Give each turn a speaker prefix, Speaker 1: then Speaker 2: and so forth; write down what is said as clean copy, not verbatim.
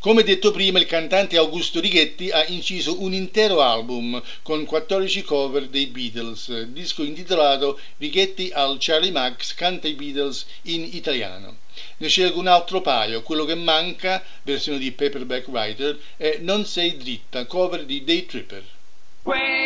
Speaker 1: Come detto prima, il cantante Augusto Righetti ha inciso un intero album con 14 cover dei Beatles, disco intitolato Righetti al Charlie Max canta i Beatles in italiano. Ne scelgo un altro paio, quello che manca, versione di Paperback Writer, è Non sei dritta, cover di Day Tripper.